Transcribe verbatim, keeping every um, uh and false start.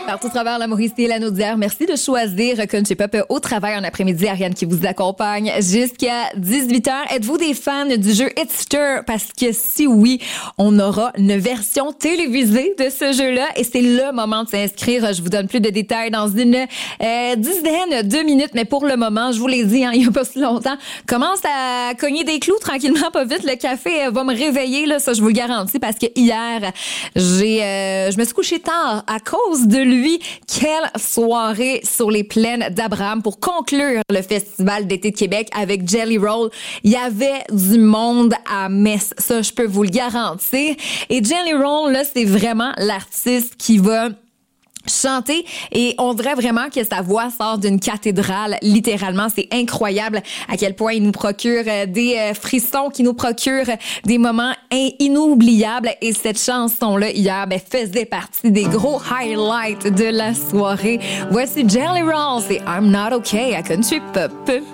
Partout à travers la Mauricie et la Naudière, merci de choisir Country Pop au travail en après-midi. Ariane qui vous accompagne jusqu'à dix-huit heures. Êtes-vous des fans du jeu Hitster? Parce que si oui, on aura une version télévisée de ce jeu-là et c'est le moment de s'inscrire. Je vous donne plus de détails dans une euh, dizaine de minutes, mais pour le moment, je vous l'ai dit, hein, il y a pas si longtemps, commence à cogner des clous tranquillement, pas vite. Le café va me réveiller, là, ça je vous le garantis, parce que hier, j'ai, euh, je me suis couchée tard à cause de lui. Quelle soirée sur les plaines d'Abraham pour conclure le Festival d'été de Québec avec Jelly Roll. Il y avait du monde à Metz, ça je peux vous le garantir. Et Jelly Roll, là, c'est vraiment l'artiste qui va chanter et on dirait vraiment que sa voix sort d'une cathédrale, littéralement. C'est incroyable à quel point il nous procure des frissons, qui nous procure des moments inoubliables et cette chanson-là hier ben, faisait partie des gros highlights de la soirée. Voici Jelly Roll, c'est I'm Not Okay à Country Pop.